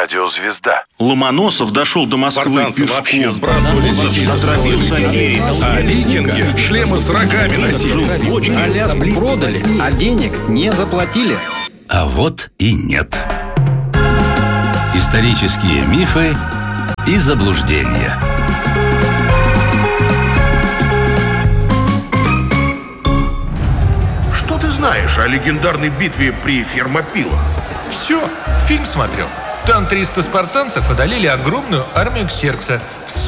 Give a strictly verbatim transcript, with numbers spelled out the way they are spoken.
радиозвезда. Ломоносов дошел до Москвы Спартанцы пешком. вообще сбрасывали детей с Отравился лошадей. А викинги шлемы с рогами носили. Аляску продали, а денег не заплатили. А вот и нет. Исторические мифы и заблуждения. Что ты знаешь о легендарной битве при Фермопилах? Все, фильм смотрел. Там триста спартанцев одолели огромную армию Ксеркса в